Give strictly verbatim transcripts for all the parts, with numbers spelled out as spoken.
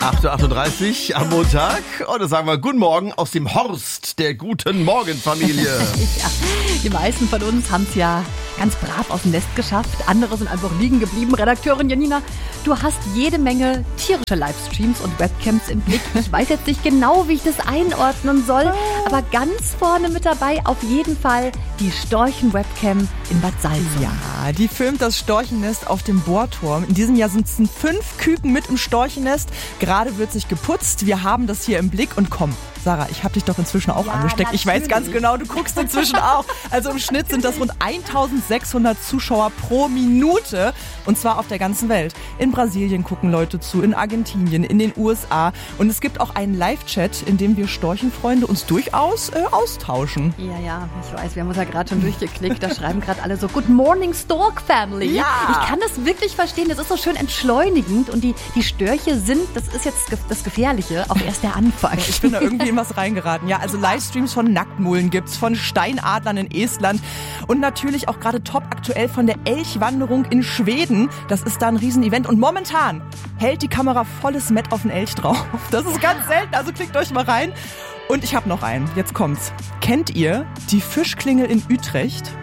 acht Uhr achtunddreißig am Montag. Und dann sagen wir Guten Morgen aus dem Horst der Guten Morgen-Familie. Ja, die meisten von uns haben es ja ganz brav aus dem Nest geschafft. Andere sind einfach liegen geblieben. Redakteurin Janina, du hast jede Menge tierische Livestreams und Webcams im Blick. Ich weiß jetzt nicht genau, wie ich das einordnen soll, aber ganz vorne mit dabei auf jeden Fall die Storchen-Webcam in Bad Salzungen. Ja, die filmt das Storchennest auf dem Bohrturm. In diesem Jahr sind es fünf Küken mit im Storchennest. Gerade wird sich geputzt. Wir haben das hier im Blick und komm. Sarah, ich habe dich doch inzwischen auch ja, angesteckt. Natürlich. Ich weiß ganz genau, du guckst inzwischen auch. Also im Schnitt sind das rund eintausendsechshundert Zuschauer pro Minute und zwar auf der ganzen Welt. In Brasilien gucken Leute zu, in Argentinien, in den U S A und es gibt auch einen Live-Chat, in dem wir Storchenfreunde uns durchaus äh, austauschen. Ja, ja, ich weiß, wir haben uns ja gerade schon durchgeklickt. Da schreiben gerade alle so Good Morning Stork Family. Ja. Ich kann das wirklich verstehen. Das ist so schön entschleunigend und die, die Störche sind, das ist jetzt das Gefährliche, auch erst der Anfang. Ich bin da irgendwie in was reingeraten. Ja, also Livestreams von Nacktmulen gibt's, von Steinadlern in Estland und natürlich auch gerade top aktuell von der Elchwanderung in Schweden. Das ist da ein Riesenevent und momentan hält die Kamera volles Met auf den Elch drauf. Das ist ganz selten, also klickt euch mal rein. Und ich habe noch einen, jetzt kommt's. Kennt ihr die Fischklingel in Utrecht?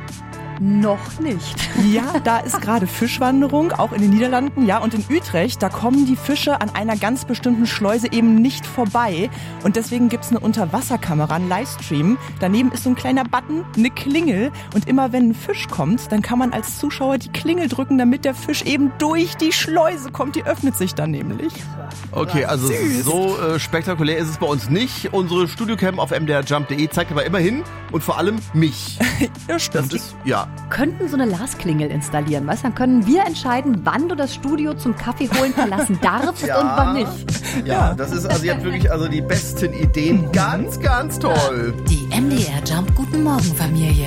Noch nicht. Ja, da ist gerade Fischwanderung, auch in den Niederlanden. Ja, und in Utrecht, da kommen die Fische an einer ganz bestimmten Schleuse eben nicht vorbei. Und deswegen gibt's eine Unterwasserkamera, einen Livestream. Daneben ist so ein kleiner Button, eine Klingel. Und immer wenn ein Fisch kommt, dann kann man als Zuschauer die Klingel drücken, damit der Fisch eben durch die Schleuse kommt. Die öffnet sich dann nämlich. Okay, also Süß. so äh, spektakulär ist es bei uns nicht. Unsere Studiocam auf m d r jump punkt d e zeigt aber immerhin und vor allem mich. Ja, stimmt. Das ist, ja. Könnten so eine Lars-Klingel installieren, weißt du? Dann können wir entscheiden, wann du das Studio zum Kaffee holen verlassen darfst ja. und wann nicht. Ja, das ist also jetzt wirklich also die besten Ideen. Ganz, ganz toll. Die M D R Jump Guten Morgen Familie.